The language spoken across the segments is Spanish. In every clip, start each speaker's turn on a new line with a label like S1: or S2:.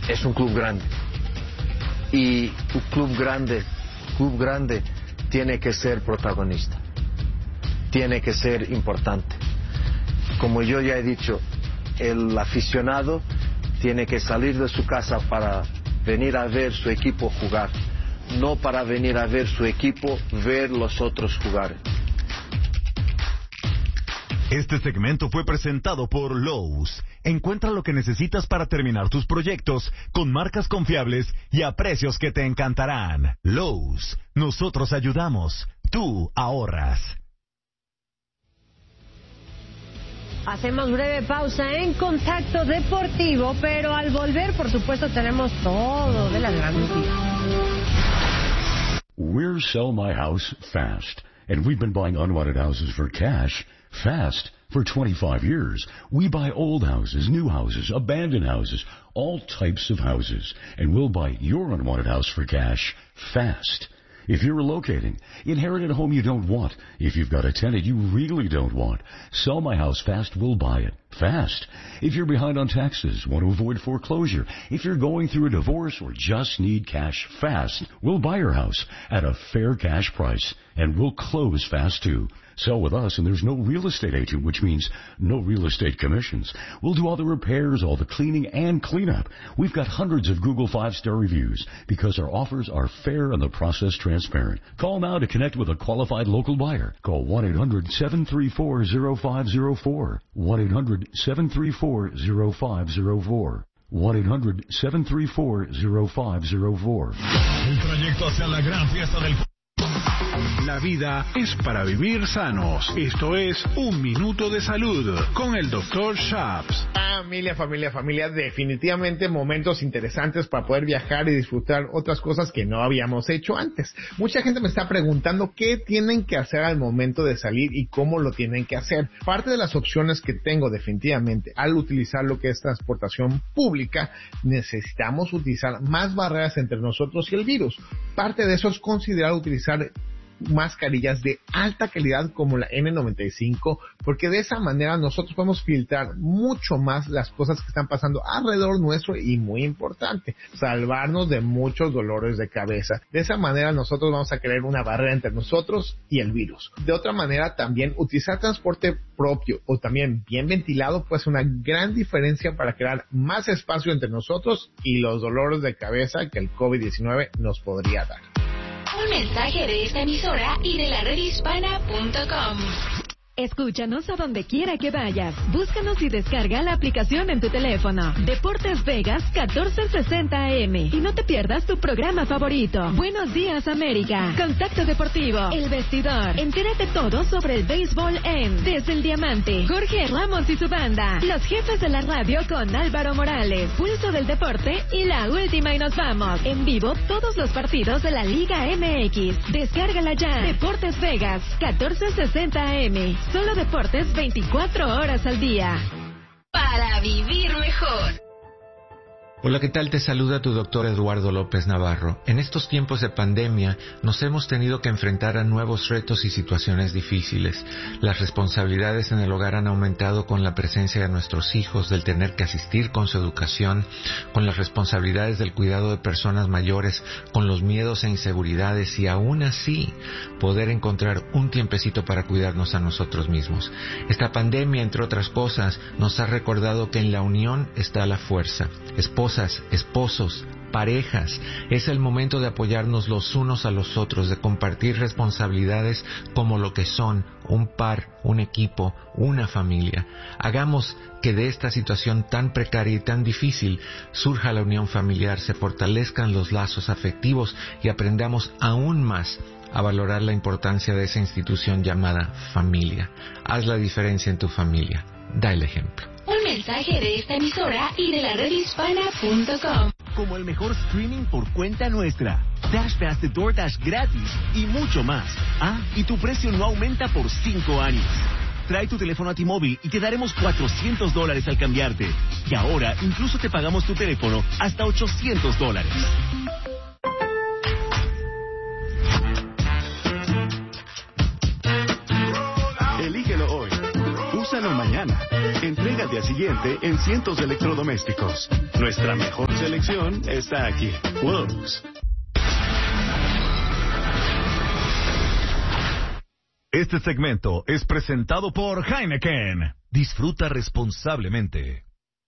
S1: es un club grande. Y un club grande tiene que ser protagonista, tiene que ser importante. Como yo ya he dicho, el aficionado tiene que salir de su casa para venir a ver su equipo jugar, no para venir a ver su equipo ver los otros jugar.
S2: Este segmento fue presentado por Lowe's. Encuentra lo que necesitas para terminar tus proyectos con marcas confiables y a precios que te encantarán. Lowe's, nosotros ayudamos, tú ahorras.
S3: Hacemos breve pausa en Contacto Deportivo, pero al volver, por supuesto, tenemos todo de las grandes noticias.
S4: We're Sell My House Fast, and we've been buying unwanted houses for cash fast for 25 years. We buy old houses, new houses, abandoned houses, all types of houses, and we'll buy your unwanted house for cash fast. If you're relocating, inherited a home you don't want, if you've got a tenant you really don't want, Sell My House Fast will buy it fast. If you're behind on taxes, want to avoid foreclosure, if you're going through a divorce or just need cash fast, we'll buy your house at a fair cash price, and we'll close fast too. Sell with us, and there's no real estate agent, which means no real estate commissions. We'll do all the repairs, all the cleaning, and cleanup. We've got hundreds of Google 5-star reviews because our offers are fair and the process transparent. Call now to connect with a qualified local buyer. Call 1-800-734-0504. 1-800-734-0504. 1-800-734-0504.
S5: El trayecto hacia la gran fiesta del... La vida es para vivir sanos. Esto es Un Minuto de Salud con el Dr. Shaps.
S6: Familia, definitivamente momentos interesantes para poder viajar y disfrutar otras cosas que no habíamos hecho antes. Mucha gente me está preguntando qué tienen que hacer al momento de salir y cómo lo tienen que hacer. Parte de las opciones que tengo definitivamente al utilizar lo que es transportación pública, necesitamos utilizar más barreras entre nosotros y el virus. Parte de eso es considerar utilizar mascarillas de alta calidad como la N95, porque de esa manera nosotros podemos filtrar mucho más las cosas que están pasando alrededor nuestro y, muy importante, salvarnos de muchos dolores de cabeza. De esa manera nosotros vamos a crear una barrera entre nosotros y el virus. De otra manera, también utilizar transporte propio o también bien ventilado puede ser una gran diferencia para crear más espacio entre nosotros y los dolores de cabeza que el COVID-19 nos podría dar.
S7: Un mensaje de esta emisora y de la redhispana.com.
S8: Escúchanos a donde quiera que vayas. Búscanos y descarga la aplicación en tu teléfono. Deportes Vegas 1460 AM. Y no te pierdas tu programa favorito. Buenos días, América. Contacto Deportivo. El Vestidor. Entérate todo sobre el béisbol en Desde el Diamante. Jorge Ramos y su banda. Los jefes de la radio con Álvaro Morales. Pulso del deporte y la última y nos vamos. En vivo todos los partidos de la Liga MX. Descárgala ya. Deportes Vegas 1460 AM. Solo deportes 24 horas al día.
S7: Para vivir mejor.
S9: Hola, ¿qué tal? Te saluda tu doctor Eduardo López Navarro. En estos tiempos de pandemia nos hemos tenido que enfrentar a nuevos retos y situaciones difíciles. Las responsabilidades en el hogar han aumentado con la presencia de nuestros hijos, del tener que asistir con su educación, con las responsabilidades del cuidado de personas mayores, con los miedos e inseguridades y aún así poder encontrar un tiempecito para cuidarnos a nosotros mismos. Esta pandemia, entre otras cosas, nos ha recordado que en la unión está la fuerza. Esposas, esposos, parejas, es el momento de apoyarnos los unos a los otros, de compartir responsabilidades como lo que son un par, un equipo, una familia. Hagamos que de esta situación tan precaria y tan difícil surja la unión familiar, se fortalezcan los lazos afectivos y aprendamos aún más a valorar la importancia de esa institución llamada familia. Haz la diferencia en tu familia. Da el ejemplo.
S7: Un mensaje de esta emisora y de la redhispana.com.
S10: Como el mejor streaming por cuenta nuestra. Dash Pass de DoorDash gratis y mucho más. Ah, y tu precio no aumenta por 5 años. Trae tu teléfono a T-Mobile y te daremos $400 al cambiarte. Y ahora incluso te pagamos tu teléfono hasta $800. Elígelo hoy. Úsalo mañana. Entrega
S11: al día siguiente en cientos de electrodomésticos. Nuestra mejor selección está aquí. Lowe's.
S2: Este segmento es presentado por Heineken. Disfruta responsablemente.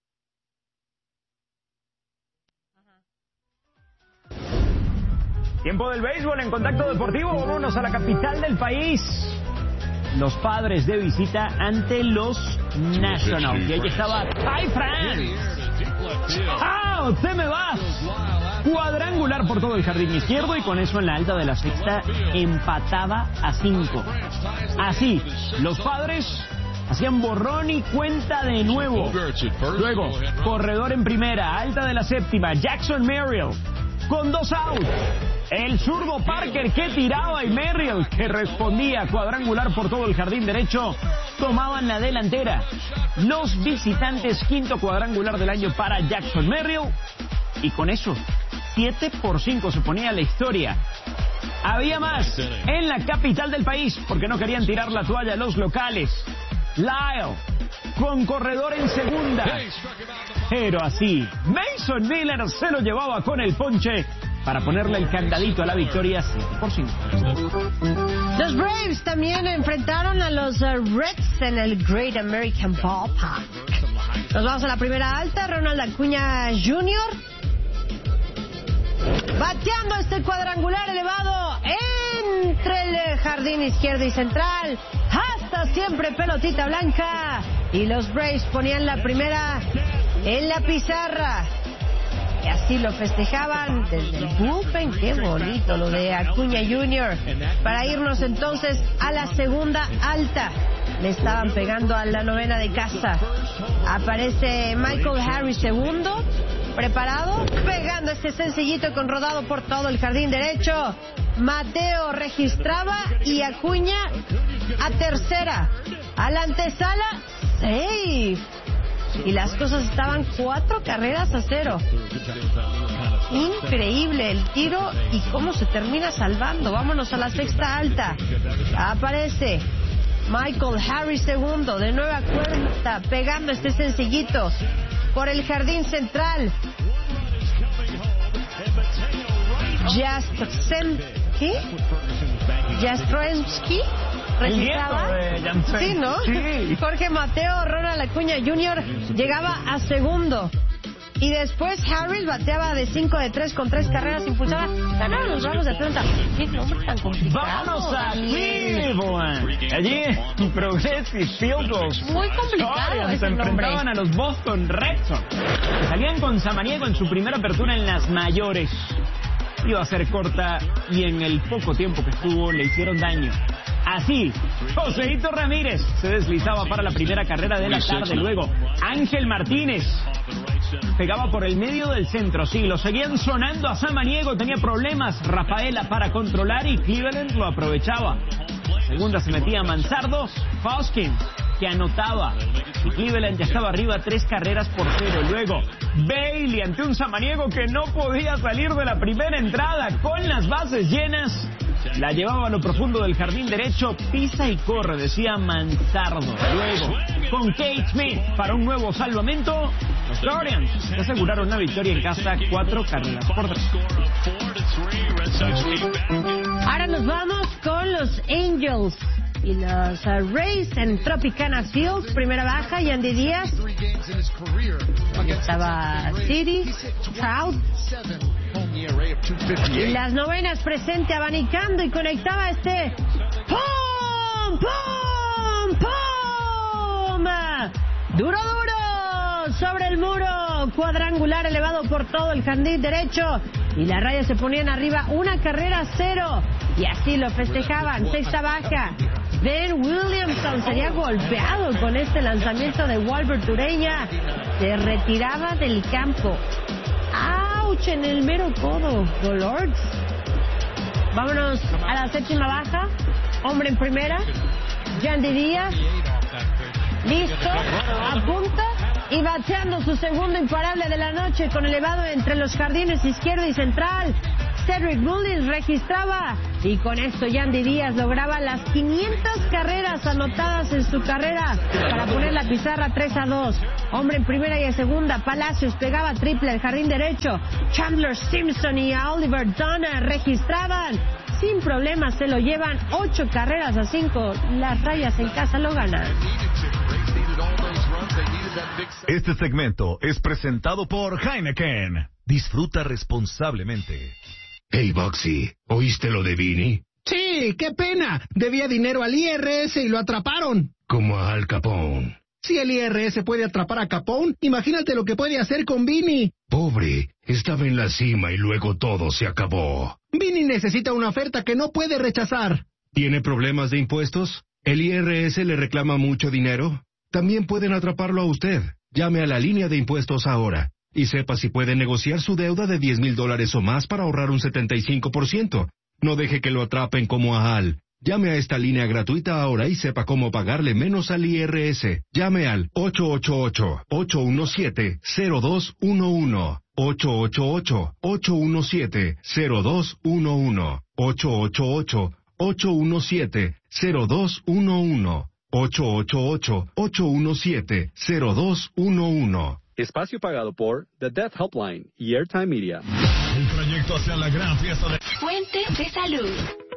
S12: Tiempo del béisbol en Contacto Deportivo. Vámonos a la capital del país. Los Padres de visita ante los Nationals. Y ahí estaba Ty France. ¡Ah! ¡Te me vas! Cuadrangular por todo el jardín izquierdo y con eso en la alta de la sexta empataba a 5. Así, los Padres hacían borrón y cuenta de nuevo. Luego, corredor en primera, alta de la séptima, Jackson Merrill con 2 outs. El zurdo Parker que tiraba y Merrill que respondía, cuadrangular por todo el jardín derecho, tomaban la delantera. Los visitantes, quinto cuadrangular del año para Jackson Merrill y con eso 7-5 se ponía la historia. Había más en la capital del país porque no querían tirar la toalla los locales. Lyle con corredor en segunda, pero así Mason Miller se lo llevaba con el ponche para ponerle el candadito a la victoria 7-5.
S3: Los Braves también enfrentaron a los Reds en el Great American Ballpark. Nos vamos a la primera alta. Ronald Acuña Jr. bateando este cuadrangular elevado entre el jardín izquierdo y central, hasta siempre pelotita blanca, y los Braves ponían la primera en la pizarra y así lo festejaban desde el bullpen. Qué bonito lo de Acuña Jr. Para irnos entonces a la segunda alta. Le estaban pegando a la novena de casa. Aparece Michael Harris segundo, preparado, pegando este sencillito con rodado por todo el jardín derecho. Mateo registraba y Acuña a tercera. A la antesala, safe. Y las cosas estaban 4-0. Increíble el tiro y cómo se termina salvando. Vámonos a la sexta alta. Aparece Michael Harris segundo, de nueva cuenta, pegando este sencillito por el jardín central. Jastrzemski registraba. Sí, ¿no? Sí. Jorge Mateo Ronald Acuña Jr. llegaba a segundo. Y después Harris bateaba de 5-3 con 3 carreras impulsadas. Ganaron los Bravos de Atlanta. Qué nombre tan complicado.
S12: Vamos a Cleveland. Allí Progressive Field Goals.
S3: Muy complicado ese
S12: se enfrentaban a los Boston Red Sox. Salían con Samaniego en su primera apertura en las mayores. Iba a ser corta y en el poco tiempo que estuvo le hicieron daño. Así, Joseito Ramírez se deslizaba para la primera carrera de la tarde. Luego, Ángel Martínez pegaba por el medio del centro. Sí, lo seguían sonando a Samaniego. Tenía problemas Rafaela para controlar y Cleveland lo aprovechaba. Segunda se metía Mansardo, Hoskins que anotaba. Y Cleveland ya estaba arriba 3-0. Luego, Bailey ante un Samaniego que no podía salir de la primera entrada con las bases llenas. La llevaba a lo profundo del jardín derecho, pisa y corre, decía Mansardo. Luego, con Kate Smith para un nuevo salvamento, los Guardians se aseguraron la victoria en casa 4-3.
S3: Ahora nos vamos con los Angels y los Rays en Tropicana Field. Primera baja, Yandy Díaz. Estaba City, Trout. Y las novenas presente, abanicando y conectaba este ¡pum! ¡Pum! ¡Pum! ¡Duro, duro! Sobre el muro, cuadrangular elevado por todo el jardín derecho. Y las Rayas se ponían arriba 1-0. Y así lo festejaban. Sexta baja. Ben Williamson sería golpeado con este lanzamiento de Walbert Ureña. Se retiraba del campo. ¡Auch! En el mero codo. Dolores. Vámonos a la séptima baja. Hombre en primera. Yandy Díaz. Listo. Apunta. Y bateando su segundo imparable de la noche con elevado entre los jardines izquierdo y central. Cedric Mullins registraba y con esto Yandy Díaz lograba las 500 carreras anotadas en su carrera para poner la pizarra 3-2. Hombre en primera y en segunda, Palacios pegaba triple al jardín derecho. Chandler Simpson y Oliver Donner registraban. Sin problemas se lo llevan 8 carreras a 5. Las Rayas en casa lo ganan.
S2: Este segmento es presentado por Heineken. Disfruta responsablemente.
S13: Hey, Boxy, ¿oíste lo de Vinny?
S14: Sí, qué pena. Debía dinero al IRS y lo atraparon.
S13: Como a Al Capone.
S14: Si el IRS puede atrapar a Capone, imagínate lo que puede hacer con Vinny.
S13: Pobre, estaba en la cima y luego todo se acabó.
S14: Vinny necesita una oferta que no puede rechazar.
S13: ¿Tiene problemas de impuestos? ¿El IRS le reclama mucho dinero? También pueden atraparlo a usted. Llame a la línea de impuestos ahora y sepa si puede negociar su deuda de $10,000 o más para ahorrar un 75%. No deje que lo atrapen como a Al. Llame a esta línea gratuita ahora y sepa cómo pagarle menos al IRS. Llame al 888-817-0211. 888-817-0211. 888-817-0211. 888-817-0211.
S11: Espacio pagado por The Death Helpline y Airtime Media.
S2: El trayecto hacia la gran fiesta de
S7: Fuente de salud.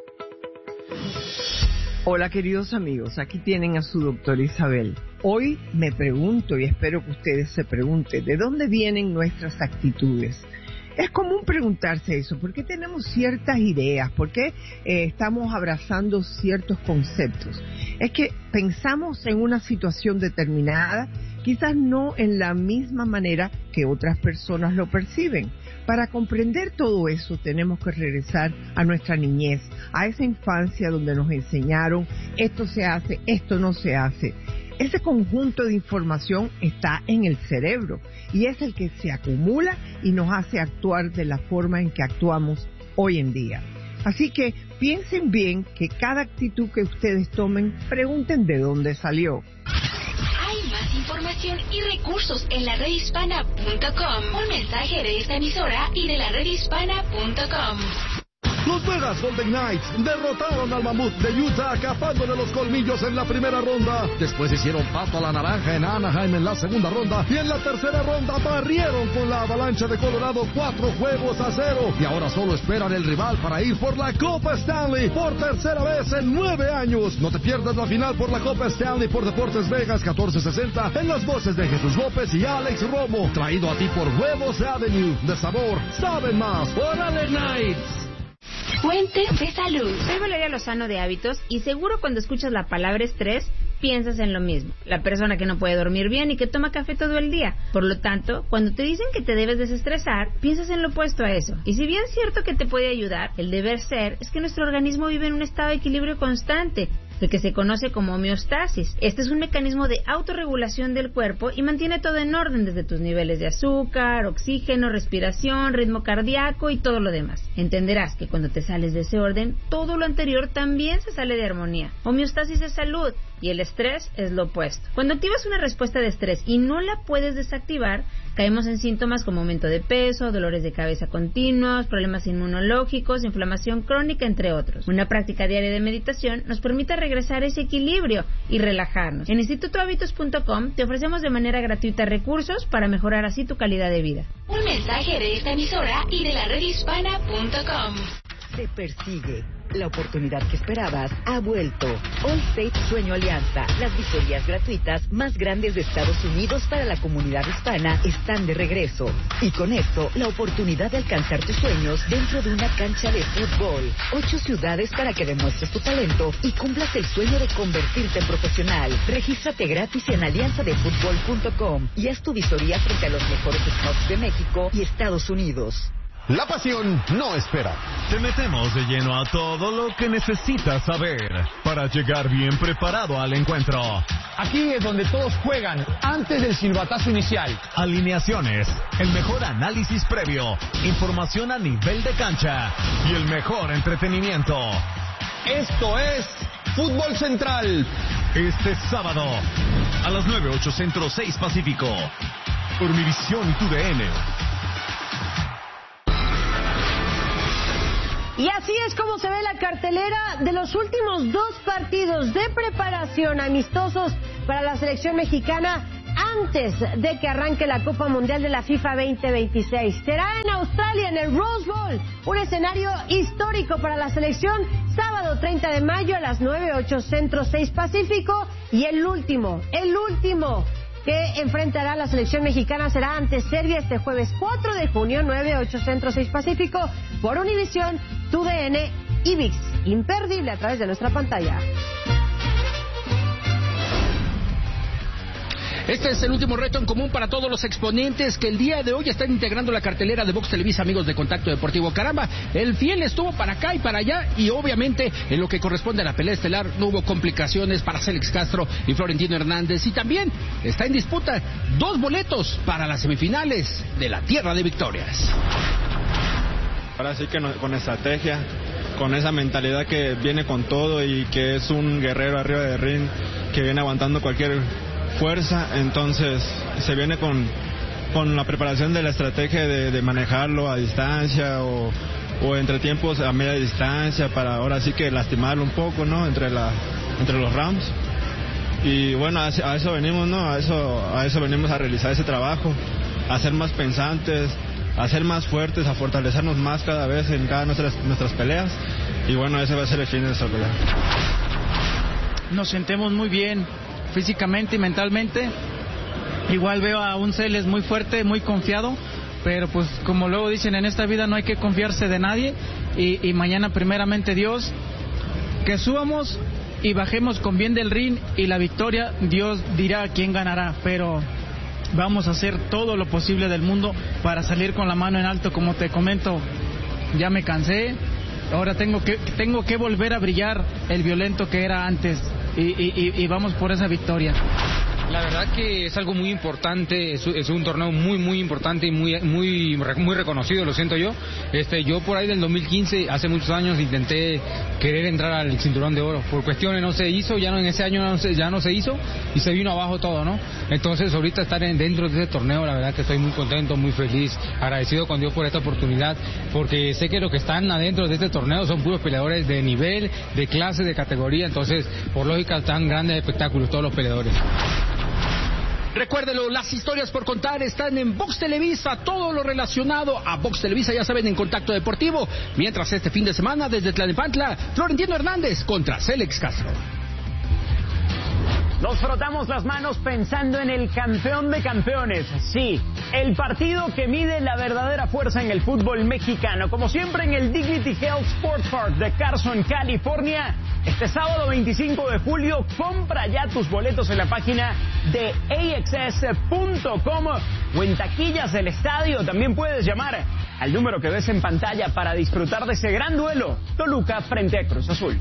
S15: Hola queridos amigos, aquí tienen a su doctora Isabel. Hoy me pregunto y espero que ustedes se pregunten, ¿de dónde vienen nuestras actitudes? Es común preguntarse eso, ¿por qué tenemos ciertas ideas? ¿Por qué estamos abrazando ciertos conceptos? Es que pensamos en una situación determinada, quizás no en la misma manera que otras personas lo perciben. Para comprender todo eso tenemos que regresar a nuestra niñez, a esa infancia donde nos enseñaron esto se hace, esto no se hace. Ese conjunto de información está en el cerebro y es el que se acumula y nos hace actuar de la forma en que actuamos hoy en día. Así que piensen bien que cada actitud que ustedes tomen, pregunten de dónde salió.
S7: Hay más información y recursos en la redhispana.com. Un mensaje de esta emisora y de la redhispana.com.
S16: Los Vegas Golden Knights derrotaron al Mamut de Utah, acapándole los colmillos en la primera ronda. Después hicieron pato a la naranja en Anaheim en la segunda ronda. Y en la tercera ronda barrieron con la Avalancha de Colorado 4-0. Y ahora solo esperan el rival para ir por la Copa Stanley por tercera vez en 9 años. No te pierdas la final por la Copa Stanley por Deportes Vegas 1460 en las voces de Jesús López y Alex Romo. Traído a ti por Huevos Avenue. De sabor, saben más. ¡Órale, Knights!
S7: Fuentes de salud.
S17: Soy Valeria Lozano de Hábitos y seguro cuando escuchas la palabra estrés piensas en lo mismo. La persona que no puede dormir bien y que toma café todo el día. Por lo tanto, cuando te dicen que te debes desestresar, piensas en lo opuesto a eso. Y si bien es cierto que te puede ayudar, el deber ser es que nuestro organismo vive en un estado de equilibrio constante, el que se conoce como homeostasis. Este es un mecanismo de autorregulación del cuerpo y mantiene todo en orden, desde tus niveles de azúcar, oxígeno, respiración, ritmo cardíaco y todo lo demás. Entenderás que cuando te sales de ese orden, todo lo anterior también se sale de armonía. Homeostasis es salud y el estrés es lo opuesto. Cuando activas una respuesta de estrés y no la puedes desactivar, caemos en síntomas como aumento de peso, dolores de cabeza continuos, problemas inmunológicos, inflamación crónica, entre otros. Una práctica diaria de meditación nos permite regresar a ese equilibrio y relajarnos. En institutohabitos.com te ofrecemos de manera gratuita recursos para mejorar así tu calidad de vida.
S7: Un mensaje de esta emisora y de la redhispana.com.
S18: Te persigue. La oportunidad que esperabas ha vuelto. Allstate Sueño Alianza. Las visorías gratuitas más grandes de Estados Unidos para la comunidad hispana están de regreso. Y con esto, la oportunidad de alcanzar tus sueños dentro de una cancha de fútbol. 8 ciudades para que demuestres tu talento y cumplas el sueño de convertirte en profesional. Regístrate gratis en alianzadefutbol.com y haz tu visoría frente a los mejores scouts de México y Estados Unidos.
S2: La pasión no espera. Te metemos de lleno a todo lo que necesitas saber para llegar bien preparado al encuentro.
S19: Aquí es donde todos juegan antes del silbatazo inicial.
S2: Alineaciones, el mejor análisis previo, información a nivel de cancha y el mejor entretenimiento.
S19: Esto es Fútbol Central.
S2: Este sábado a las 9, 8 Centro, 6 Pacífico. Por Univisión y TUDN.
S3: Y así es como se ve la cartelera de los últimos 2 partidos de preparación amistosos para la selección mexicana antes de que arranque la Copa Mundial de la FIFA 2026. Será en Australia, en el Rose Bowl, un escenario histórico para la selección, sábado 30 de mayo a las 9:08 Centro, 6 Pacífico, y el último que enfrentará la selección mexicana será ante Serbia este jueves 4 de junio, 9:08 Centro, 6 Pacífico, por Univision, TUDN y ViX. Imperdible a través de nuestra pantalla.
S20: Este es el último reto en común para todos los exponentes que el día de hoy están integrando la cartelera de Vox Televisa, amigos de Contacto Deportivo. Caramba, el fiel estuvo para acá y para allá, y obviamente en lo que corresponde a la pelea estelar no hubo complicaciones para Célix Castro y Florentino Hernández, y también está en disputa 2 boletos para las semifinales de la Tierra de Victorias.
S21: Ahora sí que con estrategia, con esa mentalidad que viene con todo y que es un guerrero arriba de ring, que viene aguantando cualquier fuerza, entonces se viene con la preparación de la estrategia de manejarlo a distancia o entre tiempos a media distancia, para ahora sí que lastimarlo un poco, ¿no? entre los rounds. Y bueno, a eso venimos, ¿no? A eso venimos a realizar ese trabajo, a ser más pensantes, a ser más fuertes, a fortalecernos más cada vez en cada nuestras peleas, y bueno, ese va a ser el fin de esta pelea.
S22: Nos sentimos muy bien físicamente y mentalmente. Igual veo a un Celes muy fuerte, muy confiado, pero pues como luego dicen, en esta vida no hay que confiarse de nadie, y mañana primeramente Dios, que subamos y bajemos con bien del ring, y la victoria Dios dirá quién ganará, pero vamos a hacer todo lo posible del mundo para salir con la mano en alto. Como te comento, ya me cansé, ahora tengo que volver a brillar el violento que era antes, y vamos por esa victoria.
S23: La verdad que es algo muy importante, es un torneo muy importante y muy reconocido, lo siento yo. Yo por ahí del 2015, hace muchos años, intenté querer entrar al cinturón de oro. Por cuestiones no se hizo, ya no en ese año ya no se hizo, y se vino abajo todo, ¿no? Entonces ahorita estar dentro de ese torneo, la verdad que estoy muy contento, muy feliz, agradecido con Dios por esta oportunidad, porque sé que los que están adentro de este torneo son puros peleadores de nivel, de clase, de categoría, entonces por lógica están grandes espectáculos todos los peleadores.
S20: Recuérdelo, las historias por contar están en Vox Televisa, todo lo relacionado a Vox Televisa, ya saben, en Contacto Deportivo. Mientras este fin de semana, desde Tlalnepantla, Florentino Hernández contra Célix Castro.
S12: Nos frotamos las manos pensando en el campeón de campeones. Sí, el partido que mide la verdadera fuerza en el fútbol mexicano. Como siempre, en el Dignity Health Sport Park de Carson, California. Este sábado 25 de julio, compra ya tus boletos en la página de AXS.com o en taquillas del estadio. También puedes llamar al número que ves en pantalla para disfrutar de ese gran duelo. Toluca frente a Cruz Azul.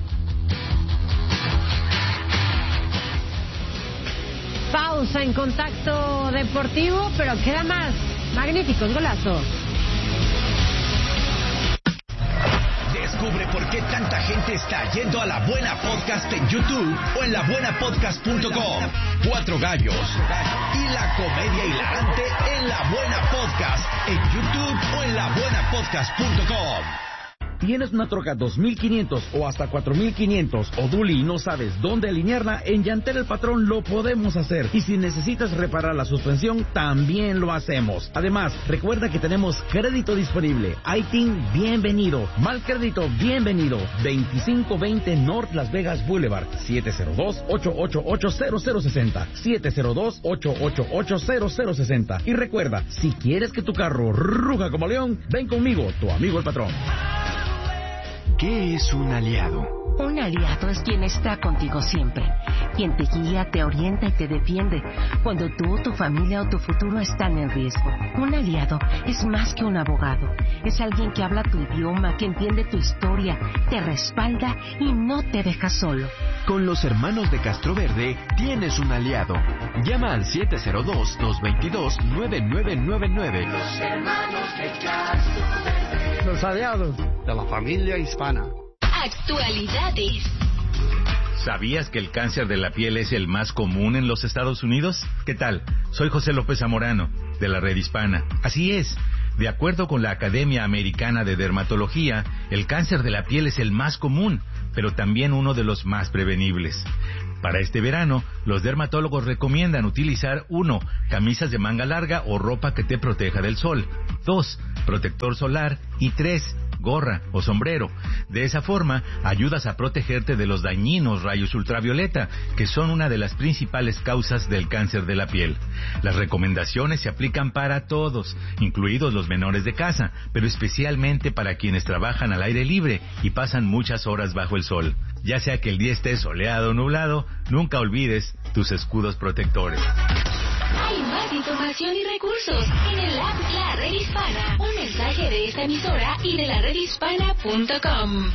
S3: Pausa en Contacto Deportivo, pero queda más. Magníficos golazos.
S24: Descubre por qué tanta gente está yendo a La Buena Podcast en YouTube o en labuenapodcast.com. 4 gallos y la comedia hilarante en La Buena Podcast en YouTube o en labuenapodcast.com.
S25: ¿Tienes una troca 2500 o hasta 4500 o Duli y no sabes dónde alinearla? En Llantera El Patrón lo podemos hacer. Y si necesitas reparar la suspensión, también lo hacemos. Además, recuerda que tenemos crédito disponible. ITIN, bienvenido. Mal crédito, bienvenido. 2520 North Las Vegas Boulevard. 702-888-0060. 702-888-0060. Y recuerda, si quieres que tu carro ruja como león, ven conmigo, tu amigo el patrón.
S26: ¿Qué es un aliado?
S27: Un aliado es quien está contigo siempre, quien te guía, te orienta y te defiende cuando tú, tu familia o tu futuro están en riesgo. Un aliado es más que un abogado, es alguien que habla tu idioma, que entiende tu historia, te respalda y no te deja solo.
S26: Con los hermanos de Castroverde tienes un aliado. Llama al 702-222-9999.
S28: Los hermanos de Castroverde.
S29: Los aliados de la familia hispana.
S7: Actualidades.
S30: ¿Sabías que el cáncer de la piel es el más común en los Estados Unidos? ¿Qué tal? Soy José López Zamorano, de la Red Hispana. Así es, De acuerdo con la Academia Americana de Dermatología, el cáncer de la piel es el más común, pero también uno de los más prevenibles. Para este verano, los dermatólogos recomiendan utilizar 1. Camisas de manga larga o ropa que te proteja del sol. 2. Protector solar. Y 3. Gorra o sombrero. De esa forma, ayudas a protegerte de los dañinos rayos ultravioleta, que son una de las principales causas del cáncer de la piel. Las recomendaciones se aplican para todos, incluidos los menores de casa, pero especialmente para quienes trabajan al aire libre y pasan muchas horas bajo el sol. Ya sea que el día esté soleado o nublado, nunca olvides tus escudos protectores.
S7: Hay más información y recursos en el app La Red Hispana. Un mensaje de esta emisora y de la redhispana.com.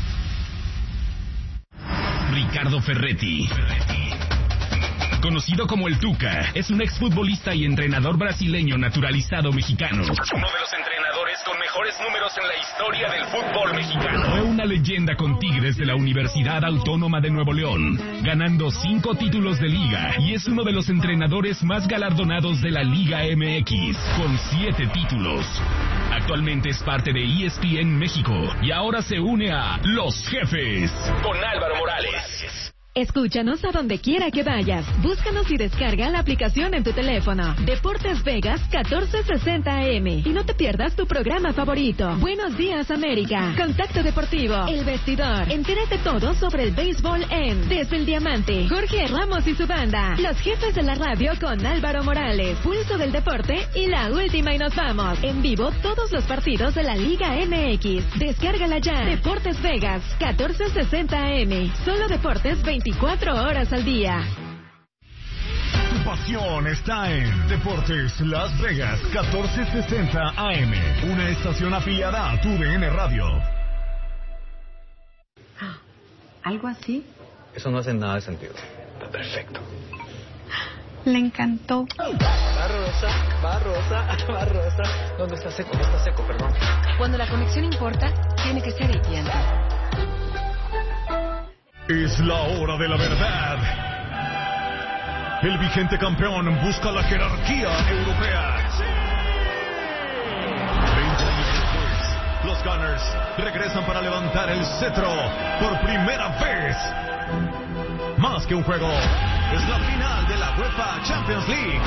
S1: Ricardo Ferretti, conocido como el Tuca, es un exfutbolista y entrenador brasileño naturalizado mexicano. Uno de los entrenadores con mejores números en la historia del fútbol mexicano. Fue una leyenda con Tigres de la Universidad Autónoma de Nuevo León, ganando 5 títulos de liga, y es uno de los entrenadores más galardonados de la Liga MX, con 7 títulos. Actualmente es parte de ESPN México y ahora se une a Los Jefes con Álvaro Morales.
S4: Escúchanos a donde quiera que vayas. Búscanos y descarga la aplicación en tu teléfono. Deportes Vegas 1460 AM. Y no te pierdas tu programa favorito. Buenos días, América. Contacto Deportivo. El Vestidor. Entérate todo sobre el béisbol en Desde el Diamante. Jorge Ramos y su banda. Los Jefes de la Radio con Álvaro Morales. Pulso del Deporte y la última y nos vamos. En vivo todos los partidos de la Liga MX. Descárgala ya. Deportes Vegas 1460 AM. Solo deportes 24 horas al día.
S2: Tu pasión está en Deportes Las Vegas 1460 AM, una estación afiliada a tu DN Radio.
S5: ¿Algo así?
S6: Eso no hace nada de sentido. Está perfecto.
S5: Le encantó.
S6: Va rosa. ¿Dónde está seco? No está seco, perdón.
S5: Cuando la conexión importa, tiene que ser AT&T.
S2: Es la hora de la verdad. El vigente campeón busca la jerarquía europea. 20 años después, los Gunners regresan para levantar el cetro por primera vez. Más que un juego, es la final de la UEFA Champions League.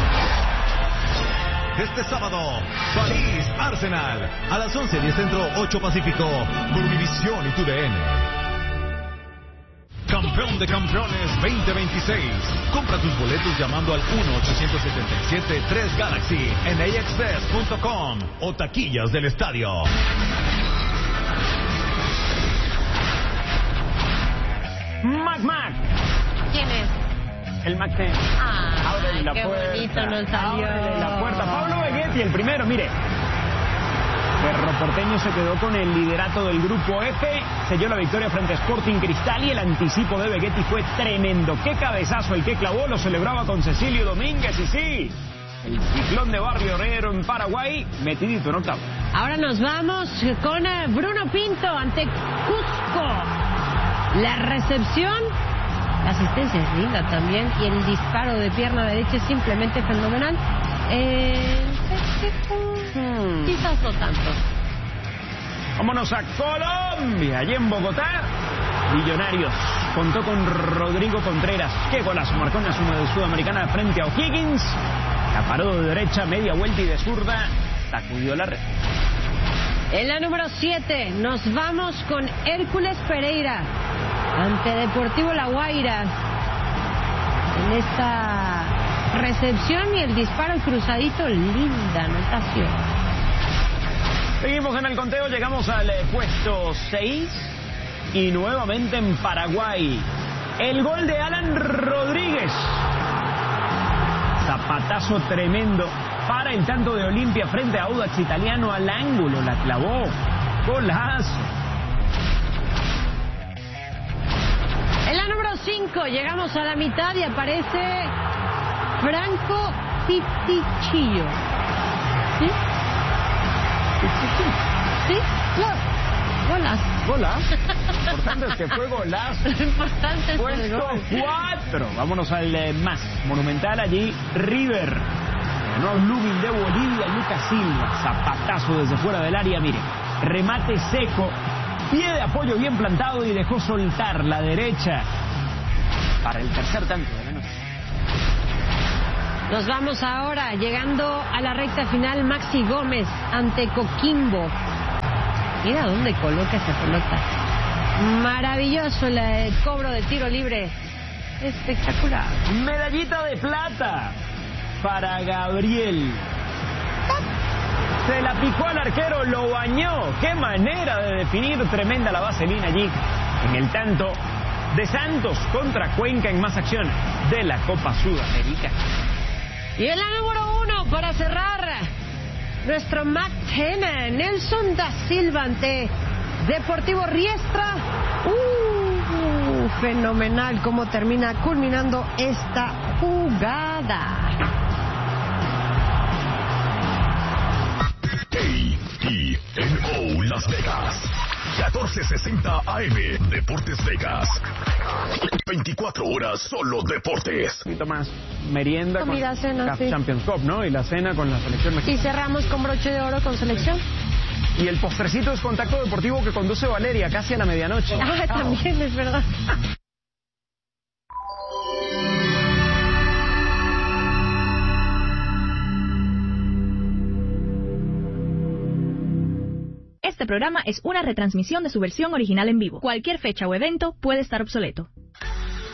S2: Este sábado, París-Arsenal, a las 11:10 Centro, 8 Pacífico, por Univisión y TUDN. Campeón de Campeones 2026. Compra tus boletos llamando al 1-877-3-GALAXY en AXS.com o taquillas del estadio.
S12: Mac.
S3: ¿Quién es?
S12: El Mac 10. Abre la
S3: qué
S12: puerta.
S3: bonito nos salió.
S12: Abre la puerta. Pablo Beguetti, el primero, mire. Cerro Porteño se quedó con el liderato del grupo F, selló la victoria frente a Sporting Cristal y el anticipo de Beguetti fue tremendo. Qué cabezazo el que clavó, lo celebraba con Cecilio Domínguez y sí, el ciclón de Barrio Obrero en Paraguay, metidito en octavo.
S3: Ahora nos vamos con Bruno Pinto ante Cusco. La recepción, la asistencia es linda también y el disparo de pierna derecha es simplemente fenomenal. Quizás no tanto.
S12: Vámonos a Colombia, allí en Bogotá. Millonarios contó con Rodrigo Contreras. Qué golazo marcó en la Sudamericana frente a O'Higgins. La paró de derecha, media vuelta y de zurda sacudió la red.
S3: En la número 7 nos vamos con Hércules Pereira ante Deportivo La Guaira. En esta recepción y el disparo cruzadito, linda anotación.
S12: Seguimos en el conteo, llegamos al puesto 6 y nuevamente en Paraguay. El gol de Alan Rodríguez. Zapatazo tremendo para el tanto de Olimpia frente a Audax Italiano al ángulo, la clavó. Golazo.
S3: En la número 5 llegamos a la mitad y aparece Franco Titichillo. ¿Sí? ¿Sí?
S12: Golazo. Importante es que fue golazo.
S3: Importante es
S12: puesto 4. Vámonos al más monumental allí, River. El nuevo Blooming de Bolivia, Lucas Silva. Zapatazo desde fuera del área, mire. Remate seco. Pie de apoyo bien plantado y dejó soltar la derecha para el tercer tanto de la noche.
S3: Nos vamos ahora, llegando a la recta final, Maxi Gómez ante Coquimbo. Mira dónde coloca esa pelota. Maravilloso el cobro de tiro libre. Espectacular.
S12: Medallita de plata para Gabriel. Se la picó al arquero, lo bañó. Qué manera de definir, tremenda la vaselina allí en el tanto de Santos contra Cuenca en más acción de la Copa Sudamericana.
S3: Y en la número 1 para cerrar, nuestro Mac 10, Nelson da Silva ante Deportivo Riestra. Fenomenal cómo termina culminando esta jugada.
S1: KENO Las Vegas, 1460 AM, Deportes Vegas. 24 horas solo deportes.
S12: Un poquito más merienda
S3: comida,
S12: con
S3: cena,
S12: CAF
S3: sí.
S12: Champions Cup, ¿no? Y la cena con la selección mexicana.
S3: Y cerramos con broche de oro con selección.
S12: Y el postrecito es Contacto Deportivo que conduce Valeria casi a la medianoche.
S3: Ah, también es verdad.
S8: Este programa es una retransmisión de su versión original en vivo. Cualquier fecha o evento puede estar obsoleto.